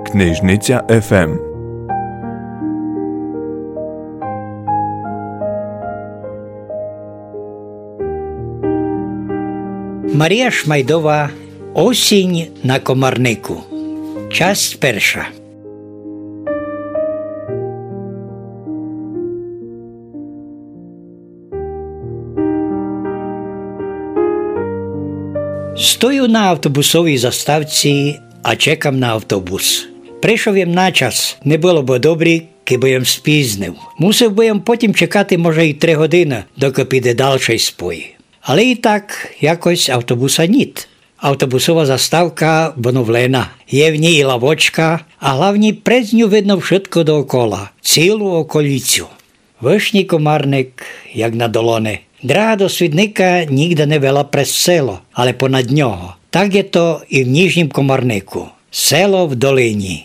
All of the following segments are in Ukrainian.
Книжниця ФМ. Марія Шмайдова «Осінь на Комарнику». Часть перша. Стою на автобусовій заставці, а чекам на автобус. Прийшов їм на час, не було б добре, киби їм спізнив. Мусив би їм потім чекати, може, і 3 години, доки піде дальший спой. Але і так, якось автобуса ніт. Автобусова заставка поновлена. Є в ній і лавочка, а главні презню видно вшитко доокола, цілу околицю. Вишній Комарник, як на долони. Драга до Свідника нігде не вела през село, але понад нього. Так є то і в Ніжнім Комарнику. Село в долині.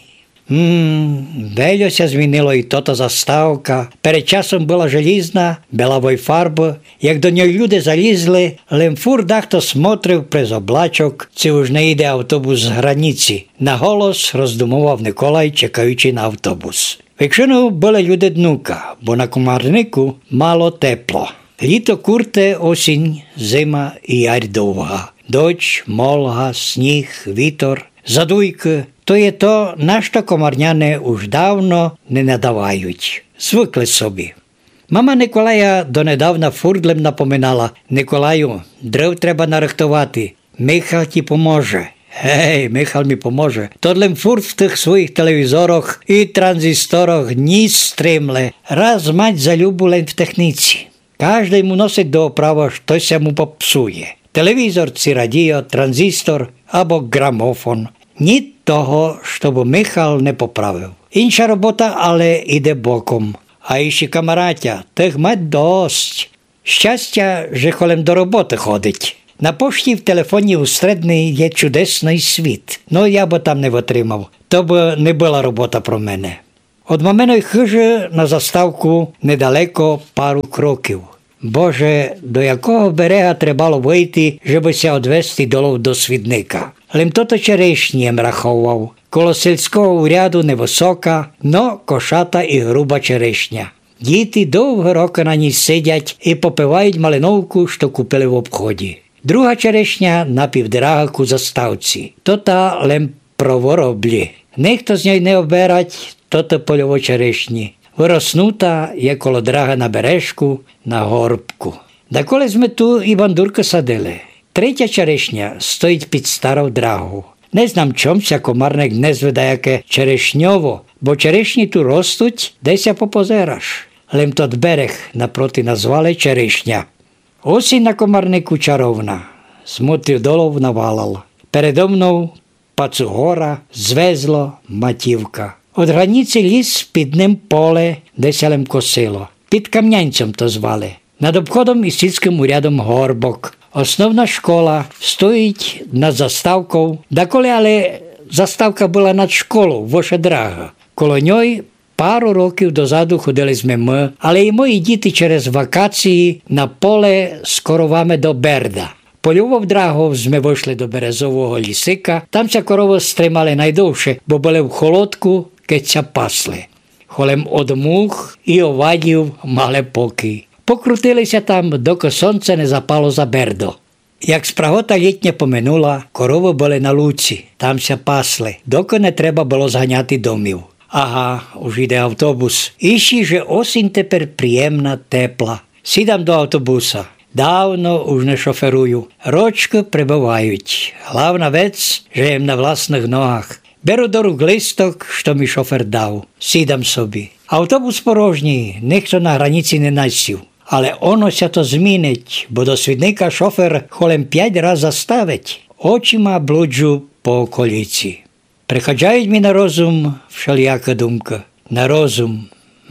Вельося змінило і то заставка. Перед часом була желізна, белавої фарби. Як до нього люди залізли, лемфур дахто смотрив през облачок, це уж не йде автобус з границі. На голос роздумував Николай, чекаючи на автобус. Вікшину були люди днука, бо на Комарнику мало тепло. Літо курте, осінь, зима і ярь довга. Дощ, молга, сніг, вітер, задуйки. То є то, на що комарняни уж давно не надавають. Звикли собі. Мама Николая донедавна фурдлем напоминала: «Николаю, дров треба нарихтувати, Михал ті поможе». Гей, Михал мі поможе. Тодлем фурт в тих своїх телевізорах і транзисторах ніс стримле. Раз мать залюбу лень в техніці. Кожен йому носить до оправа, щось йому попсує. Телевізор, ці радіо, транзистор або грамофон. Ні того, щоб Михал не поправив. Інша робота, але іде боком. А іще камаратя, тих мать дость. Щастя, же холем до роботи ходить. На пошті в телефоні усередній є чудесний світ. Ну, я б там не витримав. То б не була робота про мене. Од маменої хижі на заставку недалеко пару кроків. Боже, до якого берега требало вийти, щоби одвести долов до Свідника. Лим то черешнієм раховував. Коло сільського уряду невисока, но кошата і груба черешня. Діти довго роки на ній сидять і попивають малиновку, що купили в обході. Друга черешня на півдрагаку заставці. То та лим провороблі. Ніхто з неї не оберать, то польово черешні. Вироснута є коло драга на бережку, на горбку. Да коли ми ту і бандурки садили. Третя черешня стоїть під стару драгу. Не знам чомся Комарник не зведе яке черешньово, бо черешні ту ростуть, деся попозераш. Лим тот берег напроти назвали черешня. Осінь на Комарнику чаровна. Смотрів долов навалал. Передо мною Пацугора, Звезло, Матівка. От границі ліс, під ним поле, деся лим косило. Під Кам'янцем то звали. Над обходом і сільським урядом горбок. Основна школа стоїть над заставкою. Доколи, але заставка була над школою, воша драга. Коло ньої пару років дозаду ходили ми, але і мої діти через вакації на поле з коровами до Берда. Полював драгов, ми вийшли до березового лісика. Там ся корови стримали найдовше, бо були в холодку, кеця пасли. Холем од мух і овадів мали покій. Покрутилися там, доки сонце не запало за Бердо. Як спрагота літня поминула, корови були на луці, там ся пасли, доки не треба було зганяти домів. Ага, уж іде автобус. Іщі же осінь тепер приємна, тепла. Сідам до автобуса. Давно уж не шоферую. Рочки прибувають. Главна вець, що їм на власних ногах. Беру до рук листок, що мій шофер дав. Сідам собі. Автобус порожній, ніхто на границі не насів. Але онося то змінить, бо до Свідника шофер холем 5 раз заставить. Очима блуджу по околиці. Приходять мені на розум всіляка думка. На розум.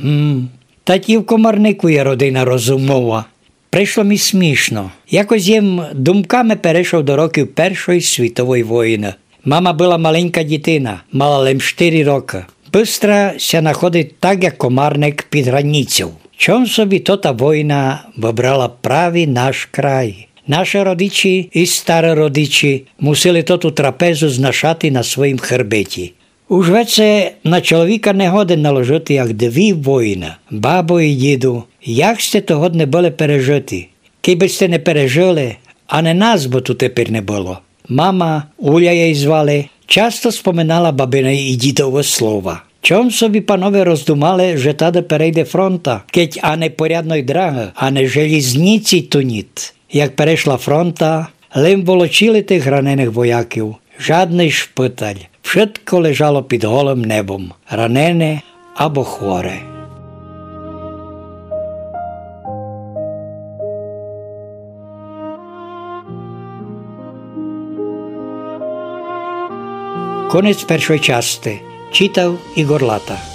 Та ті в Комарнику є родина розумова. Прийшло мені смішно. Якось їм думками перейшов до років Першої світової війни. Мама була маленька дитина, мала лим 4 роки. Бистра ся находить так, як Комарник під границю. Чом собі та війна вибрала правий наш край? Наші родичі і старі родичі мусили ту трапезу знашати на своїм хребеті. Уже це на чоловіка не годен наложити, як 2 воїна, бабу і діду. Як сте того не були пережити? Кіби сте не пережили, а не нас, бо тут тепер не було. Мама, Уля її звали, часто споминала бабине і дідове слова. Чом собі панове роздумали, що тада перейде фронта, кеть а не порядної драги, а не желізниці туніт. Як перейшла фронта, лим волочили тих ранених вояків. Жадний шпиталь. Všetko лежало під голим небом. Ранене або хворе. Конець першої частини. Читав Ігор Лата.